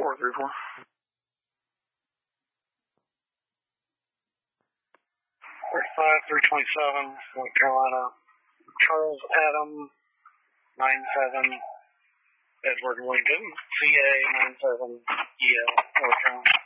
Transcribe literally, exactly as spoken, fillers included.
four three four. forty-five, three twenty-seven, North Carolina. Charles Adam, nine seven, Edward Lincoln, C A nine seven, E L, North Carolina.